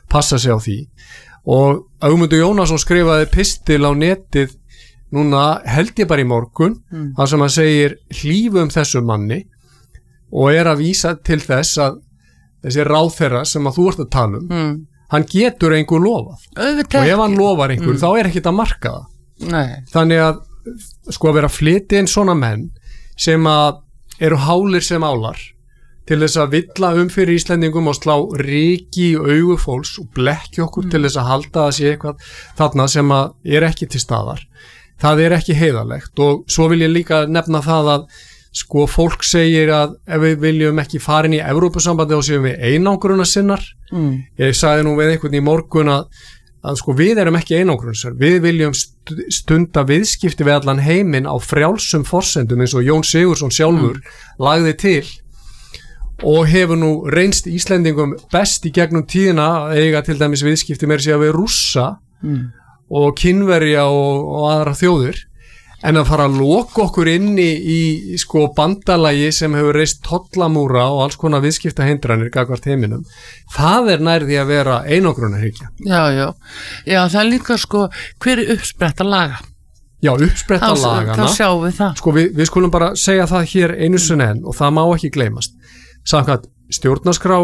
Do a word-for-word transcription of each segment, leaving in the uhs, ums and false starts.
passa sig á því og Ögmundur Jónasson skrifaði pistil á netið núna held ég bara í morgun mm. þar sem hann segir hlífum þessu manni og er að vísa til þess að þessi ráðherra sem að þú ert að tala um mm. hann getur einhver lofað Öðvitað. Og ef hann lofar einhver mm. þá er ekkert að marka það Nei. Þannig að sko að vera að flytja inn svona menn sem að eru hálir sem álar til þess að villa um fyrir Íslendingum og slá ryki í augu fólks og blekki okkur mm. til þess að halda að sé eitthvað þarna sem að er ekki til staðar það er ekki heiðarlegt og svo vil ég líka nefna það að sko fólk segir að ef við viljum ekki fara inn í Evrópusambandi þá séum við einangrunarsinnar mm. ég sagði nú við einhvern í morgun að, að sko við erum ekki einangrunarsinnar við viljum stunda viðskipti við allan heiminn á frjálsum forsendum eins og Jón Sigurðsson sjálfur mm. lagði til og hefur nú reynst Íslendingum best í gegnum tíðina að eiga til dæmis viðskipti meira sér við Rússa mm. og Kínverja og, og aðra þjóðir en að fara að loka okkur inni í, í sko bandalagi sem hefur reist tollamúra og alls konar viðskiptahindranir gagnvart heiminum, það er nær því að vera einangrunarhyggja. Já, já, já, það er líka sko hver er uppspretta laga? Já, uppspretta þá, lagana. Þá sjáum við það. Sko við, við skulum bara segja það hér einu sinni enn og það má ekki gleymast. Samkvæmt stjórnarskrá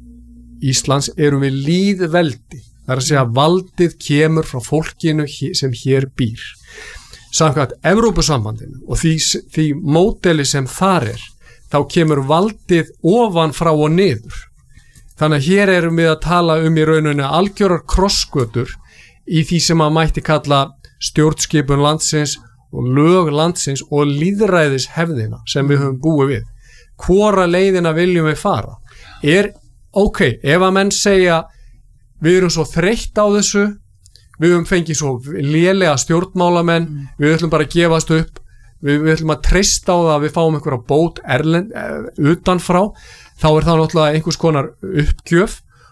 Íslands erum við lýðveldi, það er að segja valdið kemur frá fólkinu sem hér býr. Samkvæmt Evrópusambandinu og því, því módeli sem þar er þá kemur valdið ofan frá og niður þannig að hér erum við að tala um í rauninu algjörar krossgötur í því sem að mætti kalla stjórnskipun landsins og lög landsins og lýðræðishefðina sem við höfum búið við hvora leiðina viljum við fara er ok, ef að menn segja við erum svo þreytt á þessu við höfum fengið svo lélega stjórnmálamenn, mm. við ætlum bara að gefast upp, við, við ætlum að treysta á það að við fáum einhverja bót erlend, uh, utanfrá, þá er það náttúrulega einhvers konar uppgjöf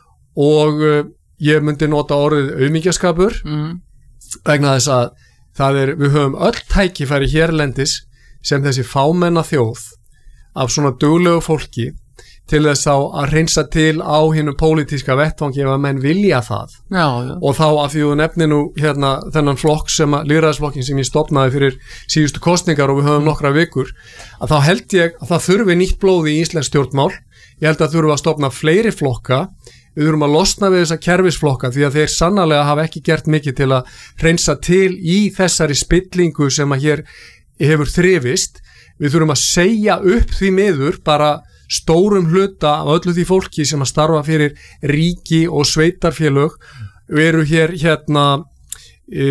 og uh, ég myndi nota orðið auðmýkjaskapur mm. vegna þess að það er, við höfum öll tækifæri hérlendis sem þessi fámenna þjóð af svona duglegu fólki til þess þá að hreinsa til á hinu pólitíska vettvangi ef að menn vilja það já, já. Og þá af því þú nefnir nú hérna þennan flokk sem að lýðræðisflokkin sem ég stofnaði fyrir síðustu kosningar og við höfum nokkra vikur að þá held ég að það þurfi nýtt blóð í íslensk stjórnmál ég held að þurfi að stofna fleiri flokka við þurfum að losna við þessa kerfisflokka því að þeir sannarlega hafa ekki gert mikið til að hreinsa til í þessari spillingu sem að hér hefur þrifist við þurfum að segja upp því miður bara stórum hluta af öllu því fólki sem að starfa fyrir ríki og sveitarfélög við eru hér hérna e,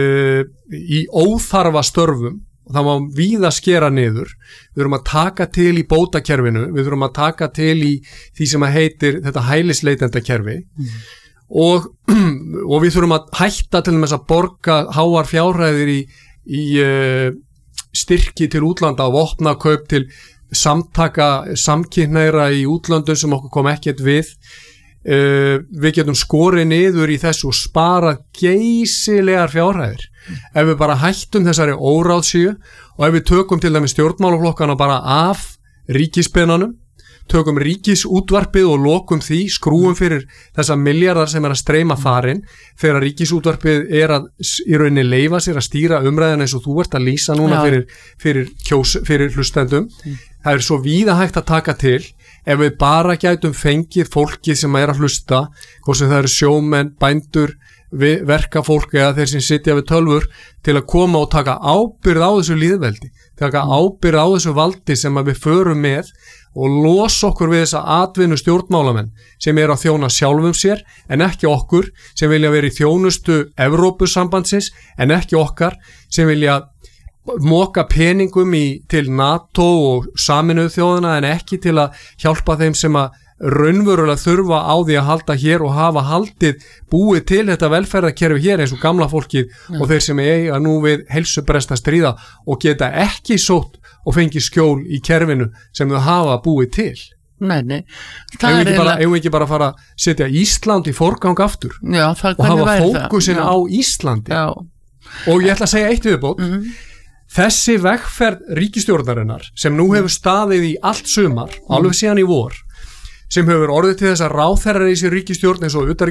í óþarfa störfum og það má víða skera niður við þurfum að taka til í bótakerfinu við þurfum að taka til í því sem að heitir þetta hælisleitendakerfi mm. og, og við þurfum að hætta til þess að borga háar fjárhæðir í, í e, styrki til útlanda og vopnakaup til samtaka samkynhneigðra í útlöndum sem okkur kom ekkert við uh, við getum skorið niður í þessu og sparað geysilegar fjárhæðir mm. ef við bara hættum þessari óráðsíu og ef við tökum til dæmis stjórnmálaflokkana bara af ríkispennanum tökum ríkisútvarpið og lokum því skrúum fyrir þessa miljardar sem er að streyma þarinn þegar ríkisútvarpið er að í rauninni leyfa sér að stýra umræðina eins og þú ert að lýsa núna fyrir, fyrir, kjós, fyrir hlustendum mm. það er svo víða hægt að taka til ef við bara gætum fengið fólki sem er að hlusta hvort sem það eru sjómenn, bændur verkafólk eða þeir sem sitja við tölvur til að koma og taka ábyrgð á þessu lýðveldi taka ábyrgð á þessu valdi sem að við förum með og losa okkur við þessa atvinnu stjórnmálamenn sem er að þjóna sjálfum sér en ekki okkur sem vilja vera í þjónustu Evrópusambandsins en ekki okkar sem vilja moka peningum í, til NATO og Sameinuðu þjóðina en ekki til að hjálpa þeim sem að raunverulega þurfa á því að halda hér og hafa haldið búið til þetta velferðarkerfi hér eins og gamla fólkið ja. Og þeir sem eiga nú við heilsubrest að stríða og geta ekki sótt og fengi skjól í kerfinu sem þau hafa búið til. Nei, nei. Ef við bara, ekki bara fara að setja Ísland í forgang aftur Já, það, og hafa fókusin á Íslandi. Já. Og ég ætla að segja eitt viðbót. Mm. Þessi vegferð ríkisstjórnarinnar sem nú hefur staðið í allt sumar, mm. alveg síðan í vor, sem hefur orðið til þess að ráðherrar í sér ríkisstjórn eins og